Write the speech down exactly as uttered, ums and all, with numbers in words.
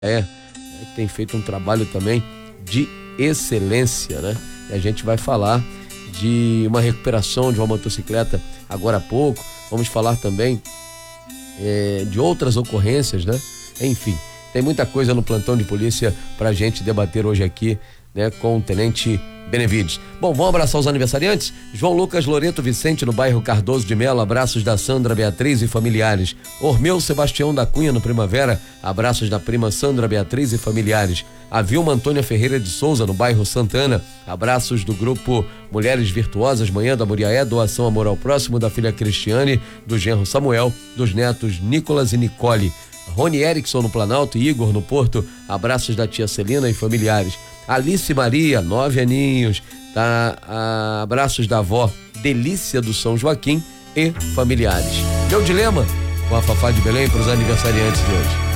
É, que tem feito um trabalho também de excelência, né? E a gente vai falar de uma recuperação de uma motocicleta agora há pouco. Vamos falar também é, de outras ocorrências, né? Enfim, tem muita coisa no plantão de polícia pra gente debater hoje aqui, né? Com o Tenente Benevides. Bom, vamos abraçar os aniversariantes? João Lucas Loreto Vicente, no bairro Cardoso de Melo, abraços da Sandra Beatriz e familiares. Ormeu Sebastião da Cunha, no Primavera, abraços da prima Sandra Beatriz e familiares. A Vilma Antônia Ferreira de Souza, no bairro Santana, abraços do grupo Mulheres Virtuosas, Manhã da Muriaé, doação Amor ao Próximo, da filha Cristiane, do genro Samuel, dos netos Nicolas e Nicole. Rony Erickson, no Planalto, e Igor, no Porto, abraços da tia Celina e familiares. Alice Maria, nove aninhos, tá? Ah, abraços da avó Delícia do São Joaquim e familiares. Meu dilema com a Fafá de Belém para os aniversariantes de hoje.